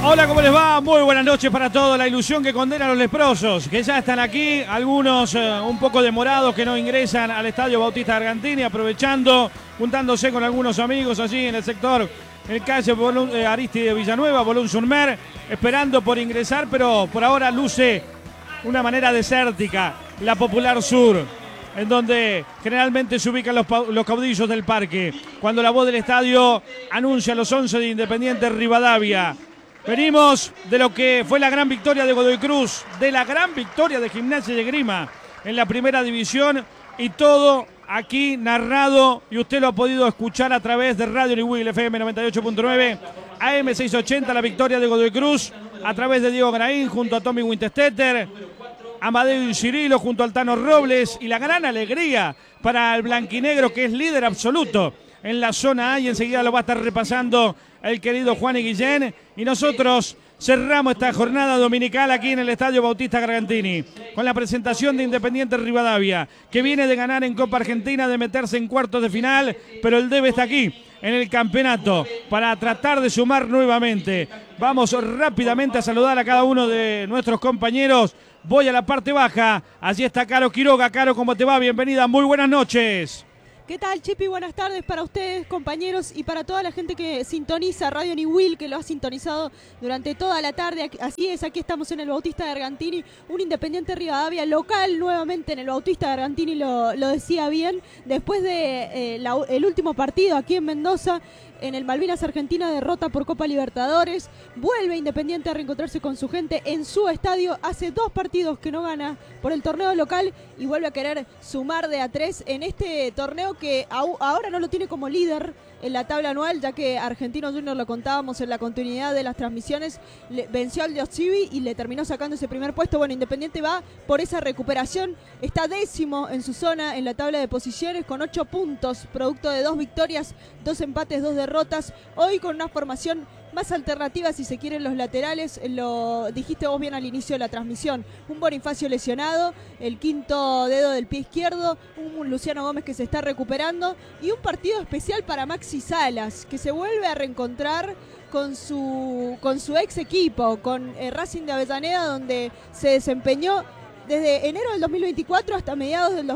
Hola, ¿cómo les va? Muy buenas noches para todos. La ilusión que condena a los leprosos, que ya están aquí, algunos un poco demorados que no ingresan al Estadio Bautista de Argantini, aprovechando, juntándose con algunos amigos allí en el sector, en el calle Aristide Villanueva, Boulogne-sur-Mer, esperando por ingresar, pero por ahora luce una manera desértica la Popular Sur, en donde generalmente se ubican los caudillos del parque, cuando la voz del estadio anuncia los 11 de Independiente Rivadavia. Venimos de lo que fue la gran victoria de Godoy Cruz, de la gran victoria de Gimnasia de Esgrima en la primera división, y todo aquí narrado, y usted lo ha podido escuchar a través de Radio Niwil FM 98.9, AM 680, la victoria de Godoy Cruz, a través de Diego Graín junto a Tommy Winterstetter, Amadeo y Cirilo junto al Tano Robles, y la gran alegría para el blanquinegro, que es líder absoluto en la zona A, y enseguida lo va a estar repasando el querido Juan y Guillén. Y nosotros cerramos esta jornada dominical aquí en el Estadio Bautista Argantini con la presentación de Independiente Rivadavia, que viene de ganar en Copa Argentina, de meterse en cuartos de final, pero el debe está aquí en el campeonato para tratar de sumar nuevamente. Vamos rápidamente a saludar a cada uno de nuestros compañeros. Voy a la parte baja, allí está Caro Quiroga. Caro, ¿cómo te va? Bienvenida, muy buenas noches. ¿Qué tal, Chipi? Buenas tardes para ustedes, compañeros, y para toda la gente que sintoniza Radio Niwil, que lo ha sintonizado durante toda la tarde. Así es, aquí estamos en el Bautista de Argantini, un Independiente Rivadavia local nuevamente en el Bautista de Argantini, lo decía bien, después de el último partido aquí en Mendoza, en el Malvinas Argentina, derrota por Copa Libertadores. Vuelve Independiente a reencontrarse con su gente en su estadio. Hace 2 partidos que no gana por el torneo local y vuelve a querer sumar de a 3 en este torneo que ahora no lo tiene como líder en la tabla anual, ya que Argentinos Juniors, lo contábamos en la continuidad de las transmisiones, venció al Diosivi y le terminó sacando ese primer puesto. Bueno, Independiente va por esa recuperación, está 10º en su zona en la tabla de posiciones con 8 puntos, producto de 2 victorias, 2 empates, 2 derrotas. Hoy con una formación más alternativa, si se quieren, los laterales, lo dijiste vos bien al inicio de la transmisión. Un Bonifacio lesionado, el 5º dedo del pie izquierdo, un Luciano Gómez que se está recuperando, y un partido especial para Maxi Salas, que se vuelve a reencontrar con su ex equipo, con Racing de Avellaneda, donde se desempeñó desde enero del 2024 hasta mediados del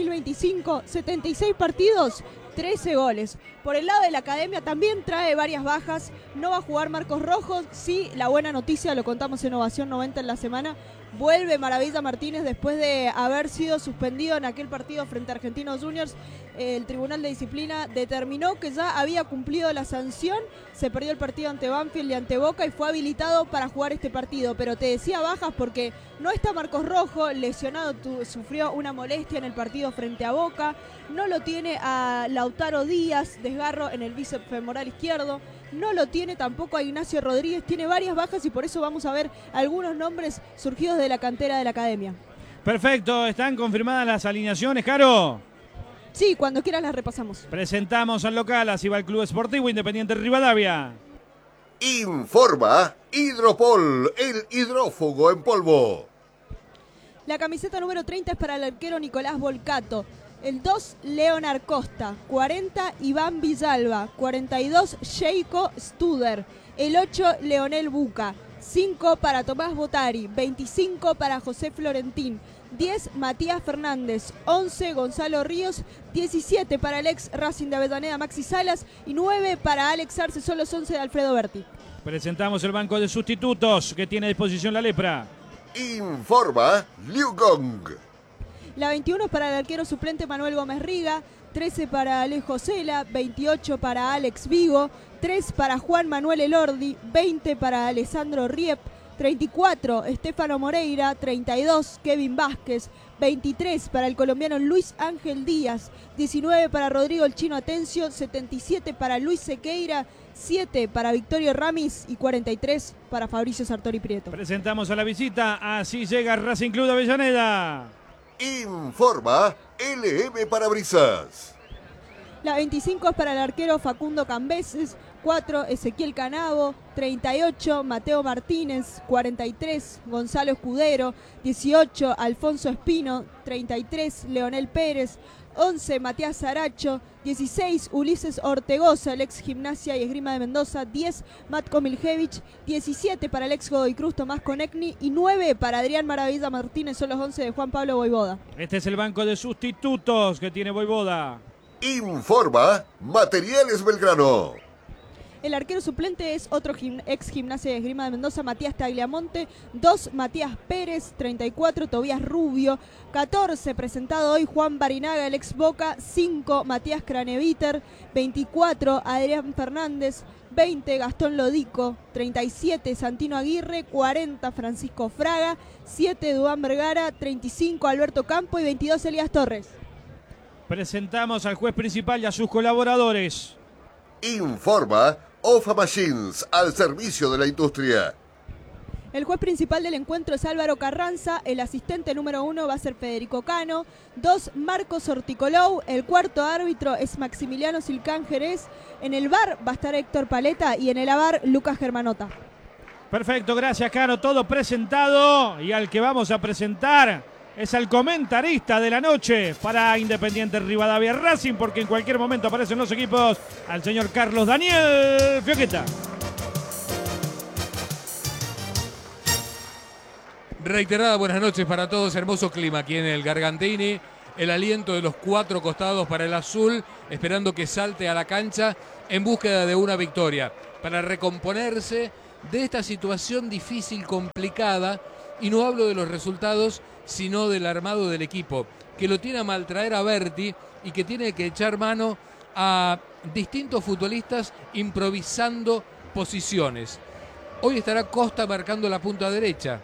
2025, 76 partidos, 13 goles. Por el lado de la academia también trae varias bajas. No va a jugar Marcos Rojo. Sí, la buena noticia, lo contamos en Ovación 90 en la semana. Vuelve Maravilla Martínez después de haber sido suspendido en aquel partido frente a Argentinos Juniors. El Tribunal de Disciplina determinó que ya había cumplido la sanción. Se perdió el partido ante Banfield y ante Boca y fue habilitado para jugar este partido. Pero te decía bajas porque no está Marcos Rojo, lesionado, sufrió una molestia en el partido frente a Boca. No lo tiene a Lautaro Díaz, desgarro en el bíceps femoral izquierdo. No lo tiene tampoco a Ignacio Rodríguez. Tiene varias bajas y por eso vamos a ver algunos nombres surgidos de la cantera de la academia. Perfecto, ¿están confirmadas las alineaciones, Caro? Sí, cuando quieras las repasamos. Presentamos al local, así va el Club Esportivo Independiente Rivadavia. Informa Hidropol, el hidrófugo en polvo. La camiseta número 30 es para el arquero Nicolás Volcato. El 2, Leonard Costa. 40, Iván Villalba. 42, Sheiko Studer. El 8, Leonel Buca. 5 para Tomás Botari. 25 para José Florentín. 10, Matías Fernández. 11, Gonzalo Ríos. 17 para el ex Racing de Avellaneda, Maxi Salas. Y 9 para Alex Arce. Son los 11 de Alfredo Berti. Presentamos el banco de sustitutos que tiene a disposición la Lepra. Informa Liu Gong. La 21 es para el arquero suplente Manuel Gómez Riga, 13 para Alejo Sela, 28 para Alex Vigo, 3 para Juan Manuel Elordi, 20 para Alessandro Riep, 34 Estefano Moreira, 32 Kevin Vázquez, 23 para el colombiano Luis Ángel Díaz, 19 para Rodrigo El Chino Atencio, 77 para Luis Sequeira, 7 para Victorio Ramis y 43 para Fabricio Sartori Prieto. Presentamos a la visita, así llega Racing Club de Avellaneda. Informa LM Parabrisas. La 25 es para el arquero Facundo Cambeses, 4 Ezequiel Canavo, 38 Mateo Martínez, 43 Gonzalo Escudero, 18 Alfonso Espino, 33 Leonel Pérez, 11 Matías Saracho, 16 Ulises Ortegoza, el ex Gimnasia y Esgrima de Mendoza, 10 Matko Miljevich, 17 para el ex Godoy Cruz Tomás Konechny y 9 para Adrián Maravilla Martínez, son los 11 de Juan Pablo Voivoda. Este es el banco de sustitutos que tiene Voivoda. Informa Materiales Belgrano. El arquero suplente es otro ex Gimnasia y Esgrima de Mendoza, Matías Tagliamonte. 2, Matías Pérez. 34, Tobías Rubio. 14, presentado hoy Juan Barinaga, el ex Boca. 5, Matías Craneviter. 24, Adrián Fernández. 20, Gastón Lodico. 37, Santino Aguirre. 40, Francisco Fraga. 7, Duván Vergara. 35, Alberto Campo. Y 22, Elías Torres. Presentamos al juez principal y a sus colaboradores. Informa OFA Machines, al servicio de la industria. El juez principal del encuentro es Álvaro Carranza, el asistente número 1 va a ser Federico Cano, 2 Marcos Orticolou, el cuarto árbitro es Maximiliano Silcán Jerez, en el VAR va a estar Héctor Paleta y en el AVAR Lucas Germanota. Perfecto, gracias Cano, todo presentado y al que vamos a presentar es el comentarista de la noche para Independiente Rivadavia Racing, porque en cualquier momento aparecen los equipos, al señor Carlos Daniel Fioqueta. Reiterada buenas noches para todos, hermoso clima aquí en el Gargantini, el aliento de los 4 costados para el azul, esperando que salte a la cancha en búsqueda de una victoria, para recomponerse de esta situación difícil, complicada, y no hablo de los resultados, sino del armado del equipo, que lo tiene a maltraer a Berti y que tiene que echar mano a distintos futbolistas improvisando posiciones. Hoy estará Costa marcando la punta derecha.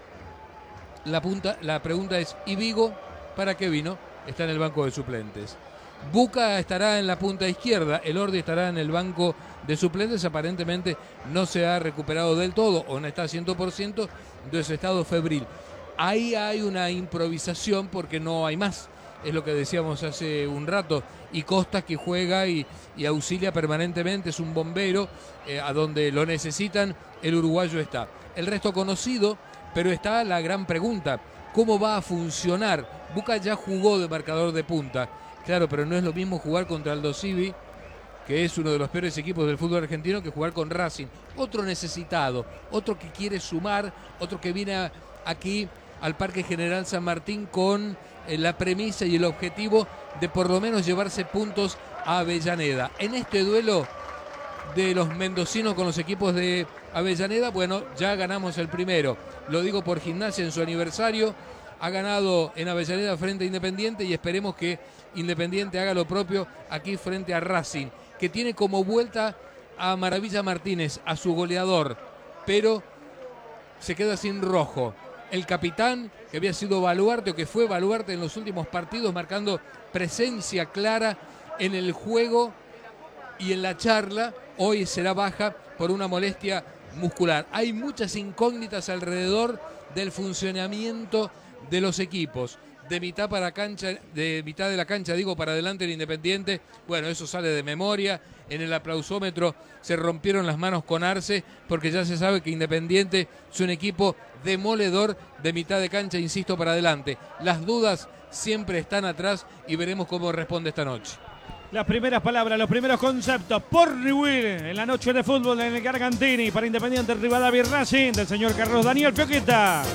La pregunta es, ¿y Vigo para qué vino? Está en el banco de suplentes. Buca estará en la punta izquierda, Elordi estará en el banco de suplentes, aparentemente no se ha recuperado del todo o no está a 100% de su estado febril. Ahí hay una improvisación porque no hay más, es lo que decíamos hace un rato, y Costa que juega y auxilia permanentemente, es un bombero, a donde lo necesitan, el uruguayo está. El resto conocido, pero está la gran pregunta, ¿cómo va a funcionar? Buca ya jugó de marcador de punta, claro, pero no es lo mismo jugar contra Aldo Civi, que es uno de los peores equipos del fútbol argentino, que jugar con Racing. Otro necesitado, otro que quiere sumar, otro que viene aquí al Parque General San Martín con la premisa y el objetivo de por lo menos llevarse puntos a Avellaneda. En este duelo de los mendocinos con los equipos de Avellaneda, bueno, ya ganamos el primero. Lo digo por Gimnasia en su aniversario. Ha ganado en Avellaneda frente a Independiente y esperemos que Independiente haga lo propio aquí frente a Racing, que tiene como vuelta a Maravilla Martínez, a su goleador, pero se queda sin Rojo. El capitán, que había sido baluarte o que fue baluarte en los últimos partidos, marcando presencia clara en el juego y en la charla, hoy será baja por una molestia muscular. Hay muchas incógnitas alrededor del funcionamiento de los equipos. De mitad de la cancha, digo, para adelante el Independiente, bueno, eso sale de memoria. En el aplausómetro se rompieron las manos con Arce, porque ya se sabe que Independiente es un equipo demoledor de mitad de cancha, insisto, para adelante. Las dudas siempre están atrás y veremos cómo responde esta noche. Las primeras palabras, los primeros conceptos por Newell en la noche de fútbol en el Gargantini para Independiente Rivadavia Racing del señor Carlos Daniel Fioqueta.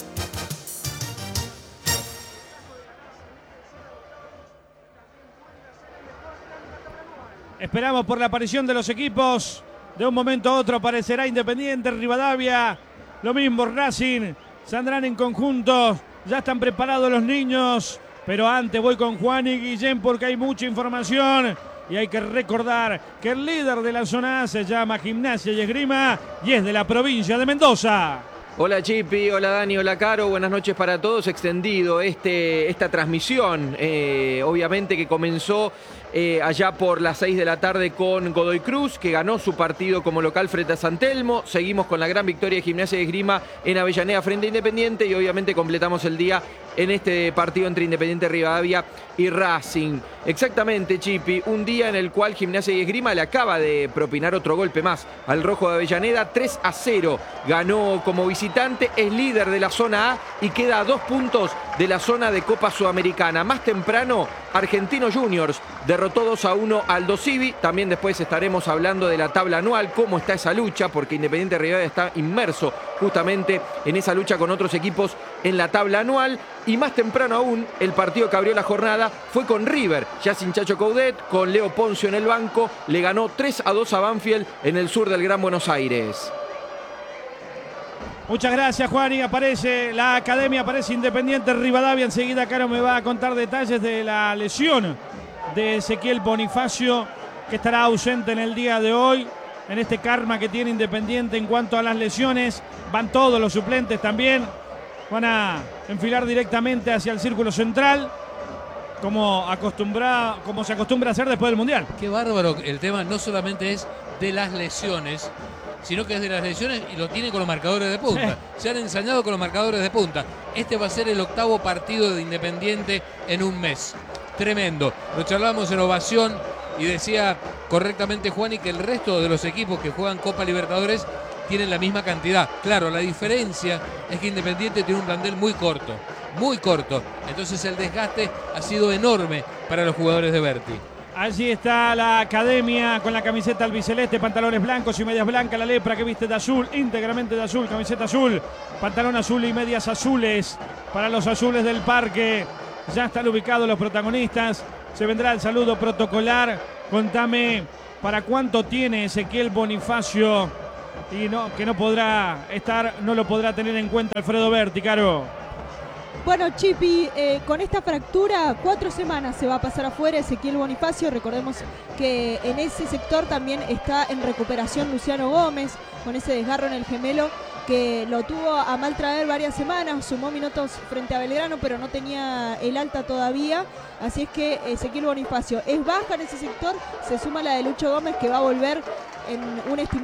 Esperamos por la aparición de los equipos. De un momento a otro aparecerá Independiente Rivadavia. Lo mismo Racing. Saldrán en conjunto. Ya están preparados los niños. Pero antes voy con Juan y Guillén porque hay mucha información. Y hay que recordar que el líder de la zona A se llama Gimnasia y Esgrima y es de la provincia de Mendoza. Hola Chipi, hola Dani, hola Caro, buenas noches para todos. Extendido esta transmisión, obviamente que comenzó allá por las 6 de la tarde con Godoy Cruz, que ganó su partido como local frente a San Telmo. Seguimos con la gran victoria de Gimnasia y Esgrima en Avellaneda frente a Independiente y obviamente completamos el día en este partido entre Independiente Rivadavia y Racing. Exactamente, Chipi, un día en el cual Gimnasia y Esgrima le acaba de propinar otro golpe más al Rojo de Avellaneda. 3-0 ganó como visitante, es líder de la zona A y queda a 2 puntos de la zona de Copa Sudamericana. Más temprano, Argentinos Juniors derrotó 2-1 al Aldo Civi. También después estaremos hablando de la tabla anual, cómo está esa lucha, porque Independiente Rivadavia está inmerso justamente en esa lucha con otros equipos en la tabla anual. Y más temprano aún, el partido que abrió la jornada fue con River, ya sin Chacho Coudet, con Leo Poncio en el banco. Le ganó 3-2 a Banfield en el sur del Gran Buenos Aires. Muchas gracias, Juan. Y aparece la academia, aparece Independiente Rivadavia. Enseguida Caro me va a contar detalles de la lesión de Ezequiel Bonifacio, que estará ausente en el día de hoy. En este karma que tiene Independiente en cuanto a las lesiones, van todos los suplentes también. Van a enfilar directamente hacia el círculo central, como se acostumbra a hacer después del Mundial. Qué bárbaro, el tema no solamente es de las lesiones, sino que es de las lesiones y lo tiene con los marcadores de punta. Sí. Se han ensañado con los marcadores de punta. Este va a ser el 8º partido de Independiente en un mes. Tremendo. Lo charlamos en Ovación y decía correctamente Juani que el resto de los equipos que juegan Copa Libertadores tienen la misma cantidad. Claro, la diferencia es que Independiente tiene un plantel muy corto. Muy corto. Entonces el desgaste ha sido enorme para los jugadores de Berti. Allí está la academia con la camiseta albiceleste, pantalones blancos y medias blancas. La lepra que viste de azul, íntegramente de azul, camiseta azul, pantalón azul y medias azules para los azules del parque. Ya están ubicados los protagonistas. Se vendrá el saludo protocolar. Contame para cuánto tiene Ezequiel Bonifacio y que no podrá estar, no lo podrá tener en cuenta Alfredo Berti, Caro. Bueno, Chipi, con esta fractura, 4 semanas se va a pasar afuera Ezequiel Bonifacio. Recordemos que en ese sector también está en recuperación Luciano Gómez, con ese desgarro en el gemelo que lo tuvo a mal traer varias semanas. Sumó minutos frente a Belgrano, pero no tenía el alta todavía. Así es que Ezequiel Bonifacio es baja en ese sector. Se suma la de Lucho Gómez, que va a volver en un estimado